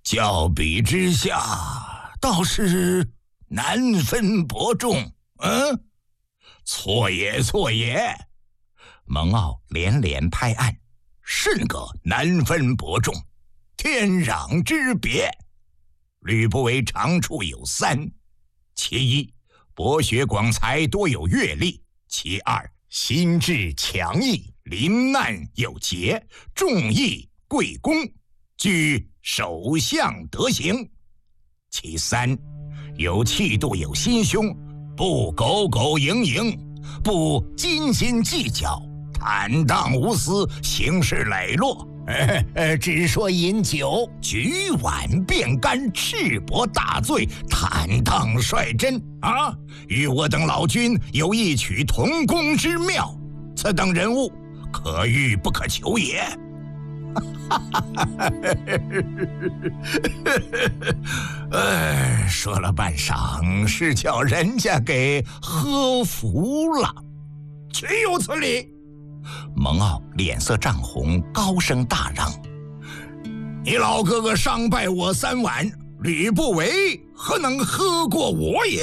较比之下，倒是难分伯仲。错也，错也。蒙骜连连拍案，甚个难分伯仲，天壤之别。吕不韦长处有三：其一，博学广才，多有阅历；其二，心智强毅，临难有节，重义贵功，具首相德行；其三，有气度，有心胸，不苟苟营营，不斤斤计较，坦荡无私，行事磊落。只说饮酒，举碗便干，赤膊大醉，坦荡率真啊！与我等老君有异曲同工之妙，此等人物可遇不可求也。说了半晌，是叫人家给喝服了，岂有此理！蒙骜脸色涨红，高声大嚷：“你老哥哥伤败我3碗，吕不韦何能喝过我也？”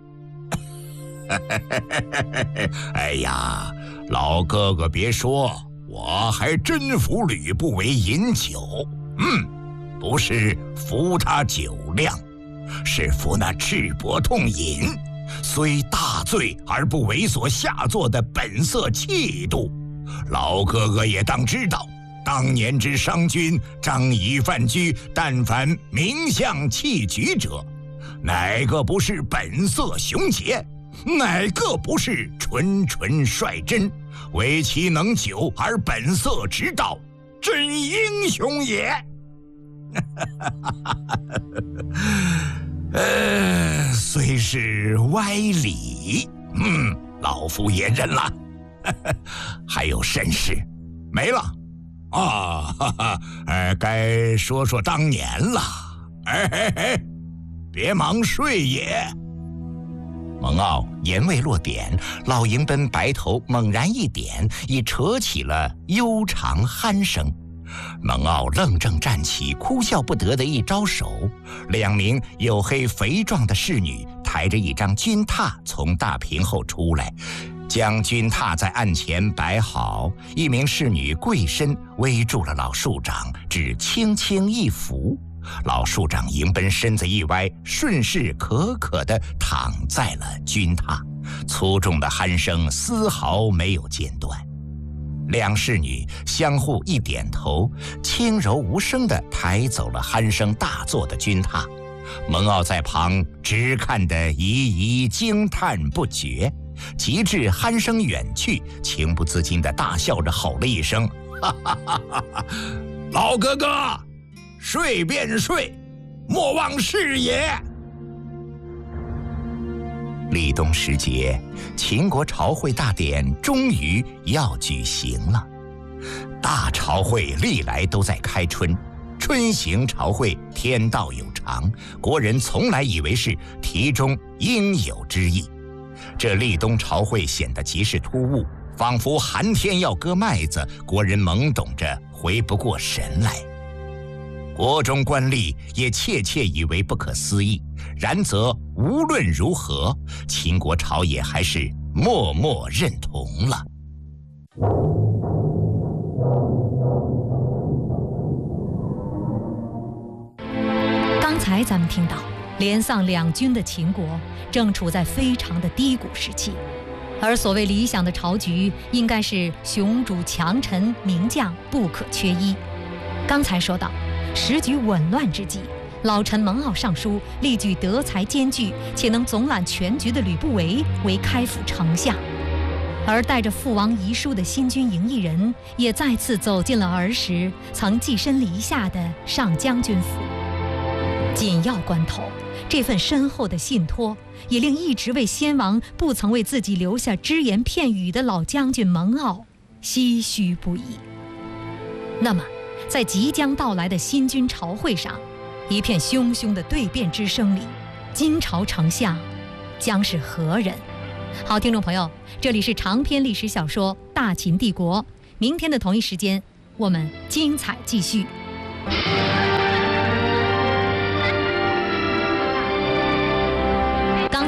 哎呀，老哥哥别说，我还真服吕不韦饮酒。不是服他酒量，是服那赤膊痛饮，虽大醉而不为所下作的本色气度。老哥哥也当知道，当年之商君张仪范雎，但凡名相弃举者，哪个不是本色雄杰？哪个不是纯纯率真？唯其能酒而本色直道，真英雄也。虽是歪理，老夫也认了。还有甚事？没了啊！该说说当年了。别忙睡也。蒙骜言未落点，老迎奔白头猛然一点，已扯起了悠长鼾声。蒙骜愣怔站起，哭笑不得的一招手，2名黝黑肥壮的侍女抬着一张军榻从大屏后出来，将军榻在案前摆好。1名侍女跪身围住了老庶长，只轻轻一扶，老庶长迎奔身子一歪，顺势可可地躺在了军榻，粗重的鼾声丝毫没有间断。2侍女相互一点头，轻柔无声地抬走了鼾声大作的军榻。蒙骜在旁直看得疑惊叹不绝，及至鼾声远去，情不自禁地大笑着吼了一声：“哈哈哈哈！老哥哥，睡便睡，莫忘事也。”立冬时节，秦国朝会大典终于要举行了。大朝会历来都在开春，春行朝会，天道有常，国人从来以为是题中应有之意。这立冬朝会显得极是突兀，仿佛寒天要割麦子，国人懵懂着回不过神来。国中官吏也切切以为不可思议，然则无论如何，秦国朝野还是默默认同了。 刚才咱们听到，连丧2军的秦国正处在非常的低谷时期，而所谓理想的朝局，应该是雄主强臣名将不可缺一。刚才说到，时局紊乱之际，老臣蒙骜上书力举德才兼具且能总揽全局的吕不韦为开府丞相，而带着父王遗书的新军营一人也再次走进了儿时曾寄身篱下的上将军府。紧要关头，这份深厚的信托也令一直为先王不曾为自己留下只言片语的老将军蒙骜唏嘘不已。那么在即将到来的新军朝会上，一片汹汹的对辩之声里，金朝丞相将是何人？好，听众朋友，这里是长篇历史小说《大秦帝国》，明天的同一时间，我们精彩继续。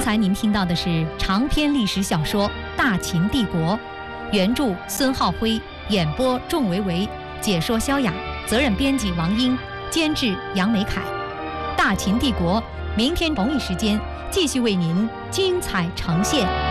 才您听到的是长篇历史小说《大秦帝国》，原著孙浩辉，演播仲维维，解说萧雅，责任编辑王英，监制杨梅凯。《大秦帝国》明天同一时间继续为您精彩呈现。